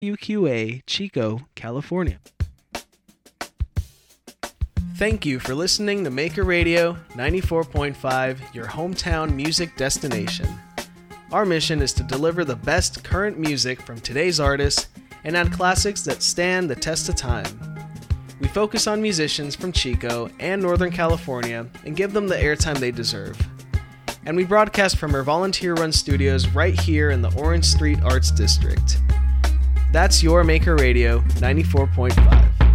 WQA, Chico, California. Thank you for listening to Maker Radio 94.5, your hometown music destination. Our mission is to deliver the best current music from today's artists and add classics that stand the test of time. We focus on musicians from Chico and Northern California and give them the airtime they deserve. And we broadcast from our volunteer-run studios right here in the Orange Street Arts District. That's your Maker Radio 94.5.